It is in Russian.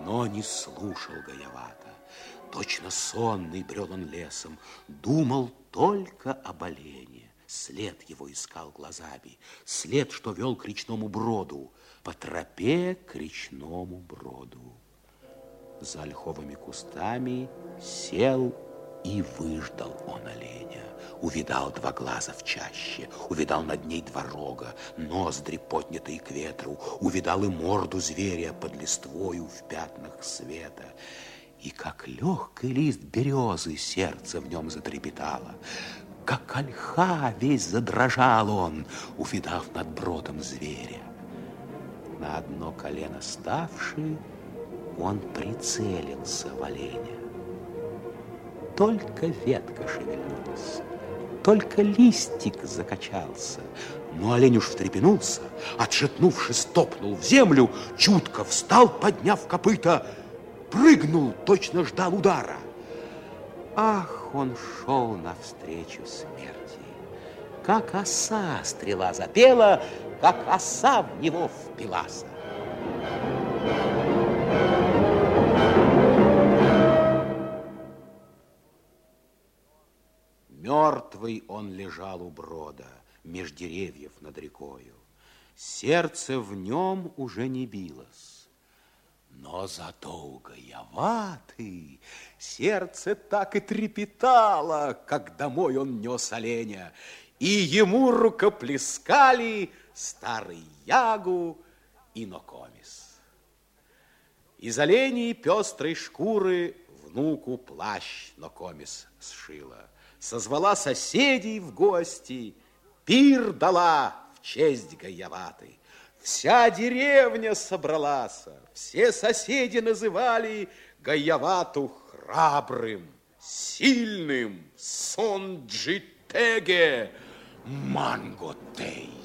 Но не слушал Гаявата. Точно сонный брел он лесом, думал только об олене. След его искал глазами, след, что вел к речному броду, по тропе к речному броду. За ольховыми кустами сел и выждал он оленя. Увидал два глаза в чаще, увидал над ней два рога, ноздри, поднятые к ветру, увидал и морду зверя под листвою в пятнах света. И как легкий лист березы сердце в нем затрепетало, как ольха весь задрожал он, увидав над бродом зверя. На одно колено ставший, он прицелился в оленя. Только ветка шевельнулась, только листик закачался, но олень уж встрепенулся, отшатнувшись, топнул в землю, чутко встал, подняв копыта, прыгнул, точно ждал удара. Ах, он шел навстречу смерти. Как оса стрела запела, как оса в него впилась. Мертвый он лежал у брода, меж деревьев над рекою. Сердце в нем уже не билось. Но зато у Гаяваты сердце так и трепетало, как домой он нес оленя, и ему рукоплескали старый Ягу и Нокомис. Из оленей пестрой шкуры внуку плащ Нокомис сшила, созвала соседей в гости, пир дала в честь Гаяваты. Вся деревня собралась, все соседи называли Гаявату храбрым, сильным, Сонджитеге Манготей.